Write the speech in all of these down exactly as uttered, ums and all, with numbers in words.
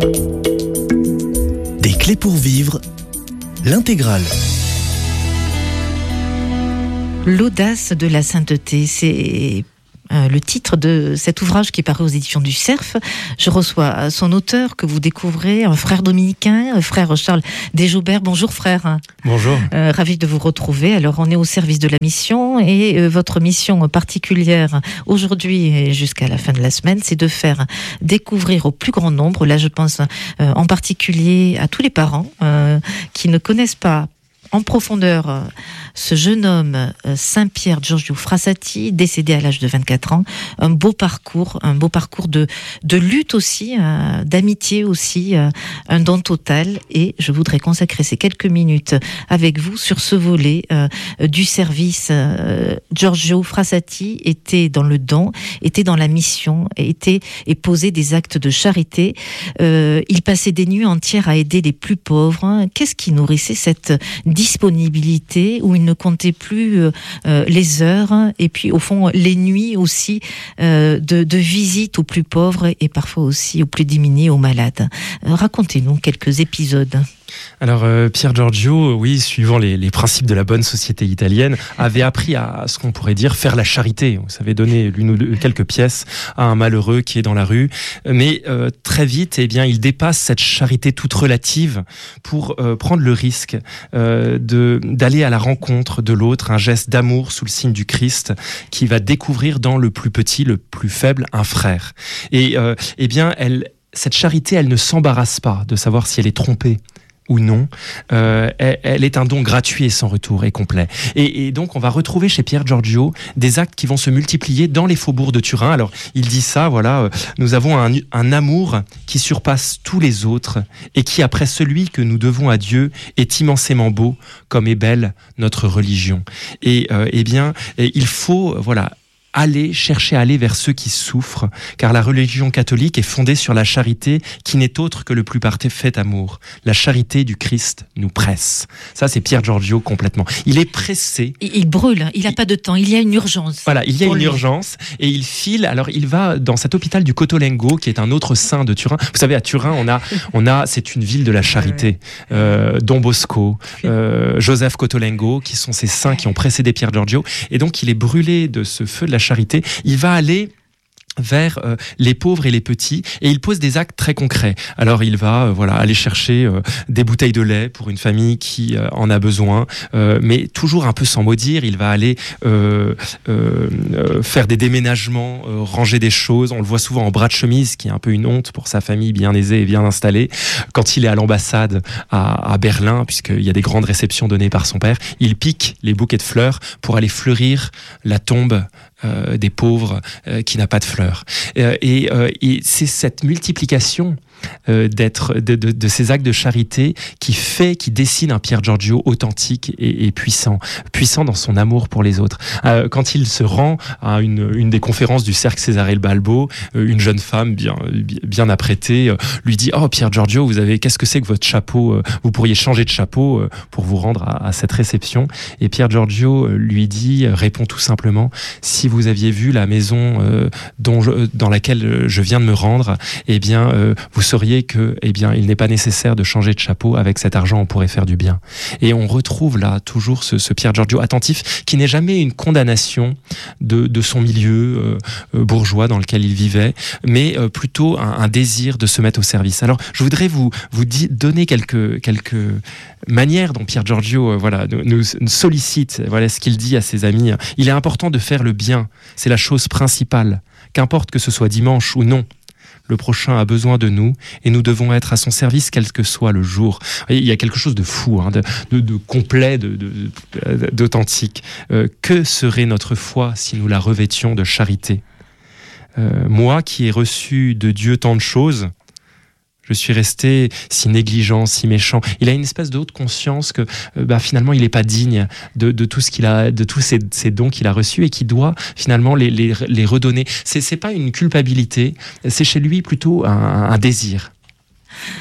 Des clés pour vivre, l'intégrale. L'audace de la sainteté, c'est euh, le titre de cet ouvrage qui est paru aux éditions du Cerf. Je reçois son auteur que vous découvrez, un frère dominicain, un frère Charles Desjaubert. Bonjour frère. Bonjour. Euh, ravi de vous retrouver. Alors on est au service de la mission et euh, votre mission particulière aujourd'hui et jusqu'à la fin de la semaine, c'est de faire découvrir au plus grand nombre, là je pense euh, en particulier à tous les parents euh, qui ne connaissent pas en profondeur euh, ce jeune homme, euh, Saint-Pierre Giorgio Frassati, décédé à l'âge de vingt-quatre ans. Un beau parcours, un beau parcours de, de lutte aussi, euh, d'amitié aussi, euh, un don total. Et je voudrais consacrer ces quelques minutes avec vous sur ce volet euh, du service. Euh, Giorgio Frassati était dans le don, était dans la mission, était et posait des actes de charité. Euh, il passait des nuits entières à aider les plus pauvres. Qu'est-ce qui nourrissait cette disponibilité où il ne comptait plus euh, les heures et puis au fond les nuits aussi euh, de, de visite aux plus pauvres et parfois aussi aux plus démunis, aux malades. Euh, racontez-nous quelques épisodes. Alors euh, Pier Giorgio, oui, suivant les, les principes de la bonne société italienne, avait appris à, à ce qu'on pourrait dire faire la charité. Vous savez, donner l'une ou deux, quelques pièces à un malheureux qui est dans la rue. Mais euh, très vite, eh bien, il dépasse cette charité toute relative pour euh, prendre le risque euh, de d'aller à la rencontre de l'autre, un geste d'amour sous le signe du Christ qui va découvrir dans le plus petit, le plus faible, un frère. Et euh, eh bien, elle, cette charité, elle ne s'embarrasse pas de savoir si elle est trompée ou non, euh, elle, elle est un don gratuit et sans retour et complet. Et, et donc on va retrouver chez Pier Giorgio des actes qui vont se multiplier dans les faubourgs de Turin. Alors il dit ça, voilà, euh, nous avons un, un amour qui surpasse tous les autres et qui, après celui que nous devons à Dieu, est immensément beau, comme est belle notre religion. Et euh, eh bien, et il faut, voilà, aller, chercher à aller vers ceux qui souffrent, car la religion catholique est fondée sur la charité qui n'est autre que le plus parfait amour. La charité du Christ nous presse. Ça, c'est Pier Giorgio complètement. Il est pressé. Il, il brûle, il n'a pas de temps, il y a une urgence. Voilà, il y a une lui. urgence et il file. Alors, il va dans cet hôpital du Cotolengo, qui est un autre saint de Turin. Vous savez, à Turin, on a, on a, c'est une ville de la charité. Euh, Don Bosco, euh, Joseph Cotolengo, qui sont ces saints qui ont précédé Pier Giorgio. Et donc, il est brûlé de ce feu de la charité. Il va aller vers euh, les pauvres et les petits et il pose des actes très concrets. Alors il va euh, voilà aller chercher euh, des bouteilles de lait pour une famille qui euh, en a besoin, euh, mais toujours un peu sans maudire. Il va aller euh, euh, euh, faire des déménagements, euh, ranger des choses. On le voit souvent en bras de chemise, qui est un peu une honte pour sa famille bien aisée et bien installée. Quand il est à l'ambassade à, à Berlin, puisqu'il y a des grandes réceptions données par son père, il pique les bouquets de fleurs pour aller fleurir la tombe Euh, des pauvres euh, qui n'a pas de fleurs. Euh, et, euh, et c'est cette multiplication euh, d'être, de, de, de ces actes de charité qui fait, qui dessine un Pier Giorgio authentique et, et puissant, puissant dans son amour pour les autres. Euh, quand il se rend à une, une des conférences du Cercle Cesare Balbo, euh, une jeune femme bien, bien apprêtée euh, lui dit « Oh Pier Giorgio, vous avez, qu'est-ce que c'est que votre chapeau euh, Vous pourriez changer de chapeau euh, pour vous rendre à, à cette réception. » Et Pier Giorgio euh, lui dit, euh, répond tout simplement « Si vous aviez vu la maison euh, dont je, dans laquelle je viens de me rendre, eh bien, euh, vous sauriez que, eh bien, il n'est pas nécessaire de changer de chapeau. Avec cet argent, on pourrait faire du bien. » Et on retrouve là toujours ce, ce Pier Giorgio attentif, qui n'est jamais une condamnation de, de son milieu euh, bourgeois dans lequel il vivait, mais euh, plutôt un, un désir de se mettre au service. Alors, je voudrais vous vous di- donner quelques quelques manière dont Pier Giorgio euh, voilà, nous, nous sollicite, voilà ce qu'il dit à ses amis. Il est important de faire le bien, c'est la chose principale. Qu'importe que ce soit dimanche ou non, le prochain a besoin de nous et nous devons être à son service quel que soit le jour. Il y a quelque chose de fou, hein, de, de, de complet, de, de, d'authentique. Euh, que serait notre foi si nous la revêtions de charité ? euh, Moi qui ai reçu de Dieu tant de choses, je suis resté si négligent, si méchant. Il a une espèce de haute conscience que euh, bah, finalement il n'est pas digne de, de tout ce qu'il a, de tous ces, ces dons qu'il a reçus et qu'il doit finalement les, les, les redonner. C'est, c'est pas une culpabilité, c'est chez lui plutôt un, un désir.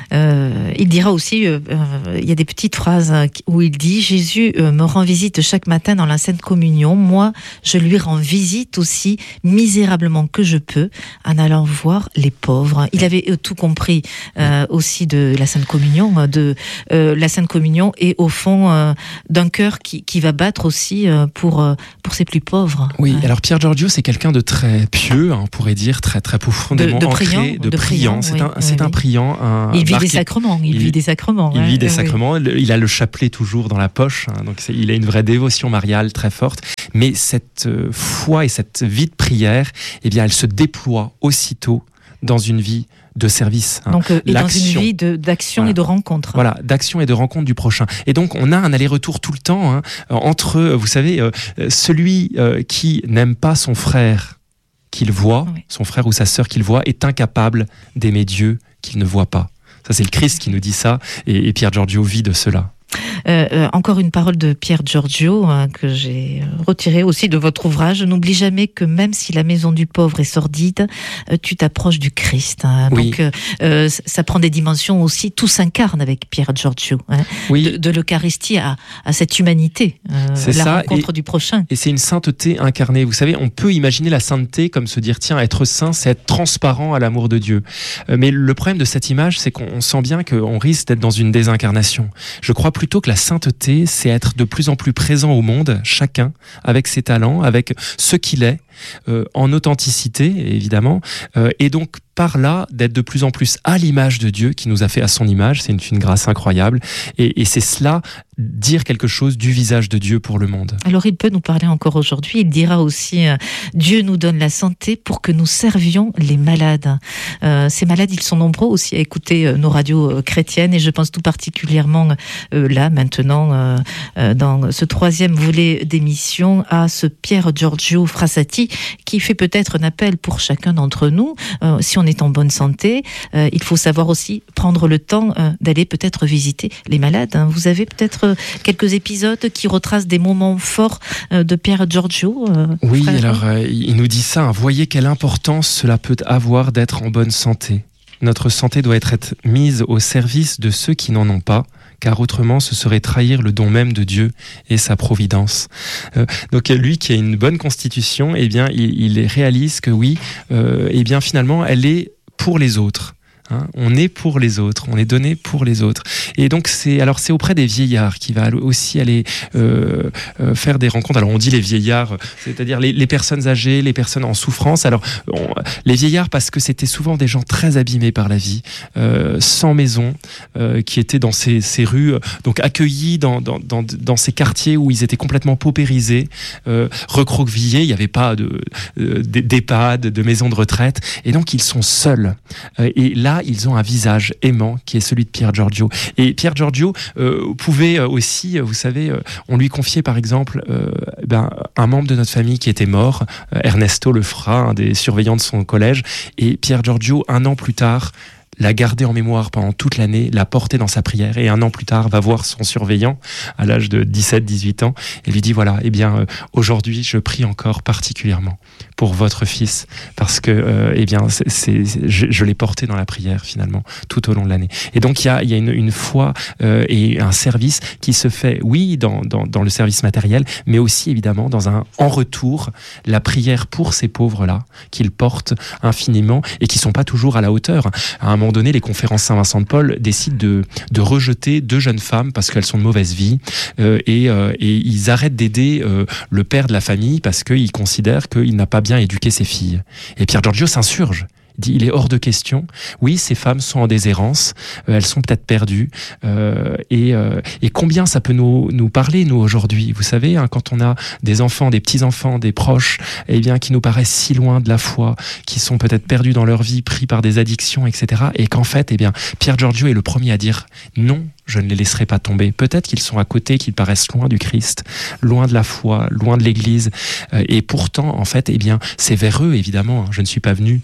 Euh, il dira aussi, euh, euh, il y a des petites phrases où il dit « Jésus euh, me rend visite chaque matin dans la Sainte Communion. Moi, je lui rends visite aussi, misérablement que je peux, en allant voir les pauvres. » Il avait tout compris euh, aussi de la Sainte Communion, de euh, la Sainte Communion et au fond euh, d'un cœur qui, qui va battre aussi euh, pour, euh, pour ses plus pauvres. Oui, ouais. Alors Pier Giorgio, c'est quelqu'un de très pieux, hein, on pourrait dire, très, très profondément de, de ancré, priant, de, de priant. priant. C'est oui, un, c'est oui, un oui. priant. Un, il vit marqué, des sacrements. Il, il vit des sacrements. Il hein, vit des oui. sacrements. Il a le chapelet toujours dans la poche. Hein, donc c'est, il a une vraie dévotion mariale très forte. Mais cette euh, foi et cette vie de prière, eh bien, elle se déploie aussitôt dans une vie de service. Hein. Donc, euh, et dans une vie de, d'action voilà. et de rencontre. Voilà, d'action et de rencontre du prochain. Et donc, on a un aller-retour tout le temps hein, entre, vous savez, euh, celui euh, qui n'aime pas son frère qu'il voit, oui. son frère ou sa sœur qu'il voit, est incapable d'aimer Dieu qu'il ne voit pas. Ça, c'est le Christ qui nous dit ça, et, et Pier Giorgio vit de cela. Euh, euh, encore une parole de Pier Giorgio hein, que j'ai retirée aussi de votre ouvrage. N'oublie jamais que même si la maison du pauvre est sordide, euh, tu t'approches du Christ. Hein. Oui. Donc euh, ça prend des dimensions aussi. Tout s'incarne avec Pier Giorgio. Hein. Oui. De, de l'Eucharistie à, à cette humanité, euh, c'est la ça. rencontre et, du prochain. Et c'est une sainteté incarnée. Vous savez, on peut imaginer la sainteté comme se dire tiens, être saint, c'est être transparent à l'amour de Dieu. Euh, mais le problème de cette image, c'est qu'on sent bien qu'on risque d'être dans une désincarnation. Je crois plutôt que la sainteté, c'est être de plus en plus présent au monde, chacun, avec ses talents, avec ce qu'il est, euh, en authenticité, évidemment, euh, et donc par là, d'être de plus en plus à l'image de Dieu, qui nous a fait à son image, c'est une, une grâce incroyable, et, et c'est cela, dire quelque chose du visage de Dieu pour le monde. Alors il peut nous parler encore aujourd'hui, il dira aussi, euh, Dieu nous donne la santé pour que nous servions les malades. Euh, ces malades, ils sont nombreux aussi à écouter euh, nos radios euh, chrétiennes, et je pense tout particulièrement euh, là, maintenant, euh, euh, dans ce troisième volet d'émission, à ce Pier Giorgio Frassati, qui fait peut-être un appel pour chacun d'entre nous, euh, si on est en bonne santé, euh, il faut savoir aussi prendre le temps euh, d'aller peut-être visiter les malades. Hein. Vous avez peut-être euh, quelques épisodes qui retracent des moments forts euh, de Pier Giorgio euh, Oui, frère. alors euh, il nous dit ça, hein, voyez quelle importance cela peut avoir d'être en bonne santé. Notre santé doit être, être mise au service de ceux qui n'en ont pas, car autrement ce serait trahir le don même de Dieu et sa providence. Euh, donc lui qui a une bonne constitution, eh bien il, il réalise que oui, euh, eh bien finalement elle est pour les autres. Hein, on est pour les autres, on est donné pour les autres. Et donc c'est alors c'est auprès des vieillards qui va aussi aller euh, euh, faire des rencontres. Alors on dit les vieillards, c'est-à-dire les, les personnes âgées, les personnes en souffrance. Alors on, les vieillards parce que c'était souvent des gens très abîmés par la vie, euh, sans maison, euh, qui étaient dans ces, ces rues, donc accueillis dans, dans, dans, dans ces quartiers où ils étaient complètement paupérisés, euh, recroquevillés. Il n'y avait pas de, euh, d'EHPAD, de maisons de retraite, et donc ils sont seuls. Euh, et là ils ont un visage aimant qui est celui de Pier Giorgio. Et Pier Giorgio euh, pouvait aussi, vous savez, euh, on lui confiait par exemple euh, ben, un membre de notre famille qui était mort, euh, Ernesto Lefra, un des surveillants de son collège, et Pier Giorgio, un an plus tard, l'a gardé en mémoire pendant toute l'année, l'a porté dans sa prière, et un an plus tard va voir son surveillant à l'âge de dix-sept dix-huit ans et lui dit voilà, eh bien euh, aujourd'hui je prie encore particulièrement pour votre fils parce que euh, eh bien c'est, c'est, je, je l'ai porté dans la prière finalement tout au long de l'année. Et donc il y a, il y a une, une foi euh, et un service qui se fait, oui, dans, dans, dans le service matériel, mais aussi évidemment dans un en retour la prière pour ces pauvres-là qu'il porte infiniment et qui sont pas toujours à la hauteur. À un moment donné, les conférences Saint-Vincent de Paul décident de, de rejeter deux jeunes femmes parce qu'elles sont de mauvaise vie euh, et, euh, et ils arrêtent d'aider euh, le père de la famille parce qu'ils considèrent qu'il n'a pas bien éduqué ses filles. Et Pier Giorgio s'insurge. Dit, il est hors de question. Oui, ces femmes sont en déshérence, euh, elles sont peut-être perdues. Euh, et, euh, et combien ça peut nous, nous parler, nous, aujourd'hui. Vous savez, hein, quand on a des enfants, des petits-enfants, des proches, eh bien, qui nous paraissent si loin de la foi, qui sont peut-être perdus dans leur vie, pris par des addictions, et cetera. Et qu'en fait, eh bien, Pier Giorgio est le premier à dire non, je ne les laisserai pas tomber. Peut-être qu'ils sont à côté, qu'ils paraissent loin du Christ, loin de la foi, loin de l'Église. Euh, et pourtant, en fait, eh bien, c'est vers eux, évidemment. Hein, je ne suis pas venu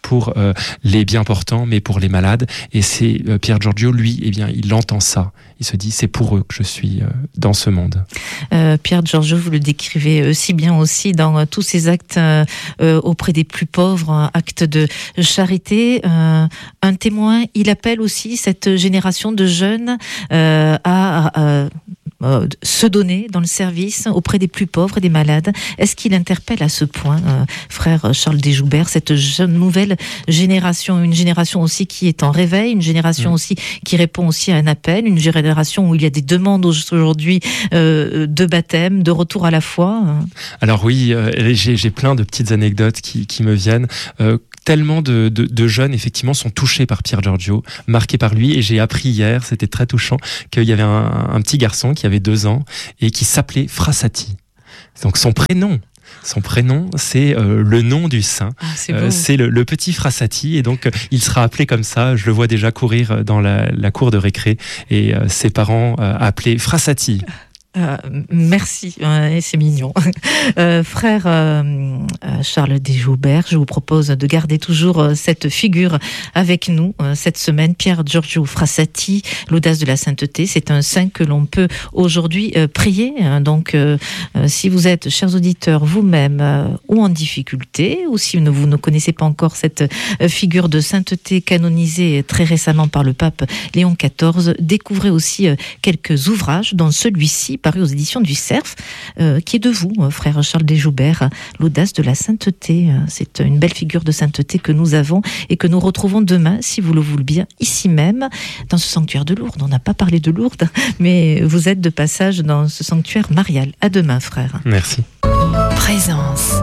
pour euh, les bien portants, mais pour les malades. Et c'est euh, Pier Giorgio, lui, eh bien, il entend ça. Il se dit, c'est pour eux que je suis euh, dans ce monde. Euh, Pier Giorgio, vous le décrivez euh, si bien aussi dans euh, tous ces actes euh, euh, auprès des plus pauvres, actes de charité. Euh, un témoin, il appelle aussi cette génération de jeunes euh, à... à, à Euh, se donner dans le service auprès des plus pauvres et des malades. Est-ce qu'il interpelle à ce point, euh, frère Charles Desjoubert, cette jeune nouvelle génération, une génération aussi qui est en réveil, une génération mmh. aussi qui répond aussi à un appel, une génération où il y a des demandes aujourd'hui euh, de baptême, de retour à la foi? Alors oui, euh, j'ai, j'ai plein de petites anecdotes qui, qui me viennent. Euh, Tellement de, de, de jeunes, effectivement, sont touchés par Pier Giorgio, marqués par lui. Et j'ai appris hier, c'était très touchant, qu'il y avait un, un petit garçon qui avait deux ans et qui s'appelait Frassati. Donc son prénom, son prénom, c'est euh, le nom du saint. Ah, c'est euh, c'est le, le petit Frassati. Et donc, euh, il sera appelé comme ça. Je le vois déjà courir dans la, la cour de récré. Et euh, ses parents euh, appelaient Frassati. Euh, merci, euh, c'est mignon. Euh, frère euh, Charles Desjoubert, je vous propose de garder toujours euh, cette figure avec nous euh, cette semaine. Pier Giorgio Frassati, l'audace de la sainteté, c'est un saint que l'on peut aujourd'hui euh, prier. Hein, donc, euh, euh, si vous êtes, chers auditeurs, vous-même euh, ou en difficulté, ou si vous ne, vous ne connaissez pas encore cette euh, figure de sainteté canonisée très récemment par le pape Léon quatorze, découvrez aussi euh, quelques ouvrages, dont celui-ci, paru aux éditions du Cerf, euh, qui est de vous, frère Charles Desjoubert, l'audace de la sainteté. C'est une belle figure de sainteté que nous avons et que nous retrouvons demain, si vous le voulez bien, ici même, dans ce sanctuaire de Lourdes. On n'a pas parlé de Lourdes, mais vous êtes de passage dans ce sanctuaire marial. À demain, frère. Merci. Présence.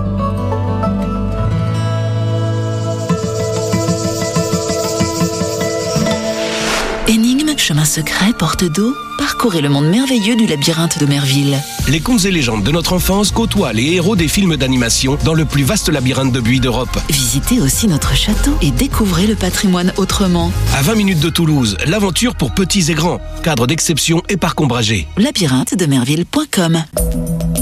Énigme, chemin secret, porte d'eau, parcourez le monde merveilleux du labyrinthe de Merville. Les contes et légendes de notre enfance côtoient les héros des films d'animation dans le plus vaste labyrinthe de buis d'Europe. Visitez aussi notre château et découvrez le patrimoine autrement. À vingt minutes de Toulouse, l'aventure pour petits et grands. Cadre d'exception et parc ombragé. labyrinthe de merville point com